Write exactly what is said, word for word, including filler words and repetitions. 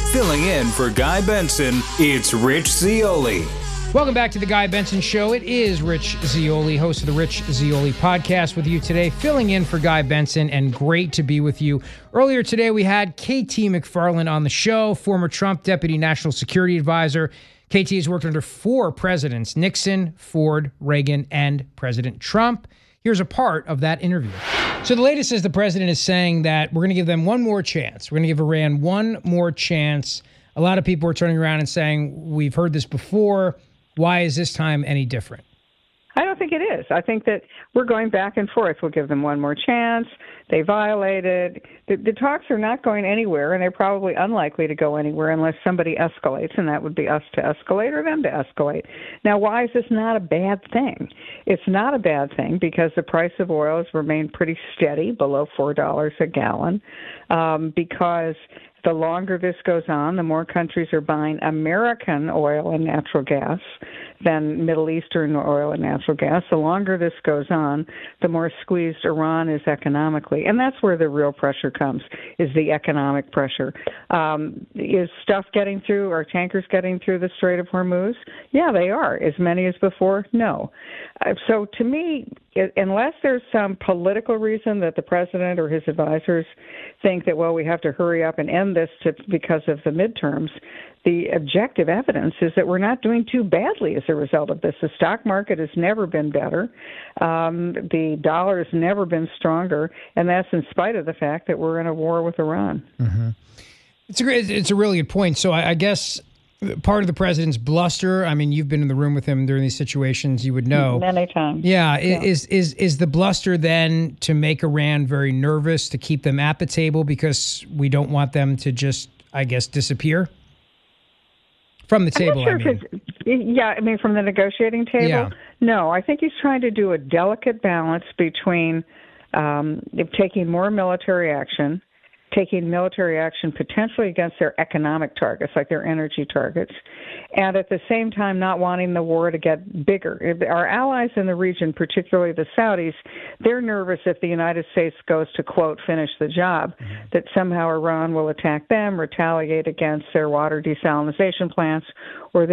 Filling in for Guy Benson, it's Rich Zeoli. Welcome back to the Guy Benson Show. It is Rich Zeoli, host of the Rich Zeoli podcast with you today, filling in for Guy Benson, and great to be with you. Earlier today, we had K T McFarland on the show, former Trump Deputy National Security Advisor. K T has worked under four presidents, Nixon, Ford, Reagan, and President Trump. Here's a part of that interview. So the latest is the president is saying that we're going to give them one more chance. We're going to give Iran one more chance. A lot of people are turning around and saying, we've heard this before. Why is this time any different? I don't think it is. I think that we're going back and forth. We'll give them one more chance. They violated. The, the talks are not going anywhere, and they're probably unlikely to go anywhere unless somebody escalates, and that would be us to escalate or them to escalate. Now, why is this not a bad thing? It's not a bad thing because the price of oil has remained pretty steady, below four dollars a gallon, um, because the longer this goes on, the more countries are buying American oil and natural gas than Middle Eastern oil and natural gas. The longer this goes on, the more squeezed Iran is economically. And that's where the real pressure comes, is the economic pressure. Um, is stuff getting through, are tankers getting through the Strait of Hormuz? Yeah, they are. As many as before? No. Uh, so to me, it, unless there's some political reason that the president or his advisors think that, well, we have to hurry up and end this to, because of the midterms, the objective evidence is that we're not doing too badly as a result of this. The stock market has never been better. Um, the dollar has never been stronger, and that's in spite of the fact that we're in a war with Iran. Mm-hmm. It's a great, it's a really good point. So I, I guess part of the president's bluster, I mean, you've been in the room with him during these situations, you would know. Many times. Yeah. yeah. Is, is, is the bluster then to make Iran very nervous, to keep them at the table because we don't want them to just, I guess, disappear? From the table, sure I mean. Yeah, I mean, from the negotiating table? Yeah. No, I think he's trying to do a delicate balance between um, taking more military action, taking military action potentially against their economic targets, like their energy targets, and at the same time not wanting the war to get bigger. Our allies in the region, particularly the Saudis, they're nervous if the United States goes to, quote, finish the job, mm-hmm. that somehow Iran will attack them, retaliate against their water desalination plants, or